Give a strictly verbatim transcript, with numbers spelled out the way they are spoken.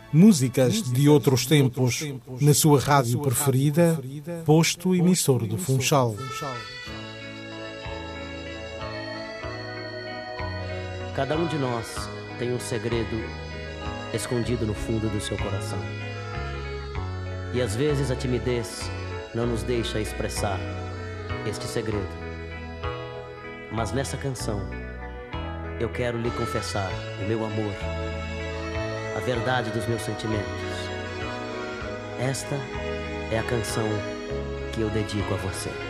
Músicas de outros tempos, na sua rádio preferida, posto emissor do Funchal. Cada um de nós tem um segredo escondido no fundo do seu coração. E às vezes a timidez não nos deixa expressar este segredo. Mas nessa canção, eu quero lhe confessar o meu amor, a verdade dos meus sentimentos. Esta é a canção que eu dedico a você.